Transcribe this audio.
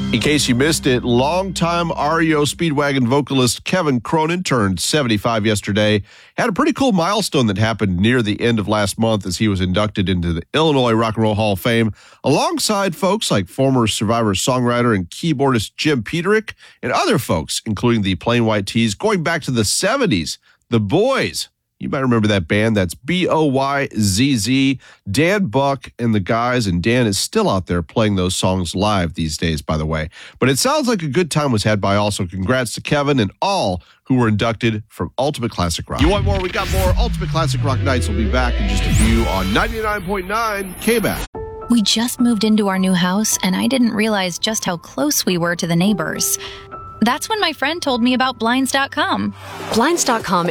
In case you missed it, longtime REO Speedwagon vocalist Kevin Cronin turned 75 yesterday. Had a pretty cool milestone that happened near the end of last month as he was inducted into the Illinois Rock and Roll Hall of Fame, alongside folks like former Survivor songwriter and keyboardist Jim Peterick and other folks, including the Plain White T's, going back to the 70s. The Boys. You might remember that band. That's BOYZZ, Dan Buck and the guys, and Dan is still out there playing those songs live these days, by the way. But it sounds like a good time was had by all, so congrats to Kevin and all who were inducted from Ultimate Classic Rock. You want more? We got more. Ultimate Classic Rock Nights will be back in just a few on 99.9 K-Back. We just moved into our new house, and I didn't realize just how close we were to the neighbors. That's when my friend told me about Blinds.com. Blinds.com